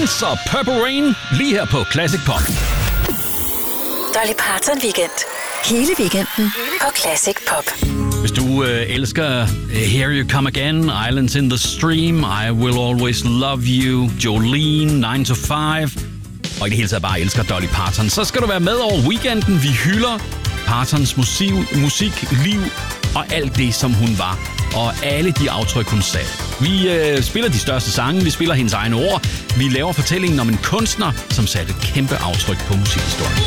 Dance og Purple Rain lige her på Classic Pop. Dolly Parton Weekend. Hele weekenden på Classic Pop. Hvis du elsker Here You Come Again, Islands in the Stream, I Will Always Love You, Jolene, 9 to 5, og i det hele taget bare elsker Dolly Parton, så skal du være med over weekenden. Vi hylder Partons musik, liv og alt det, som hun var, og alle de aftryk, hun satte. Vi spiller de største sange, vi spiller hendes egne ord, vi laver fortællingen om en kunstner, som satte et kæmpe aftryk på musikhistorien.